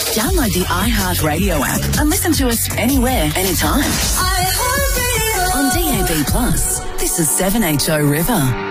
Download the iHeartRadio app and listen to us anywhere, anytime. On DAB+. This is 7HO River.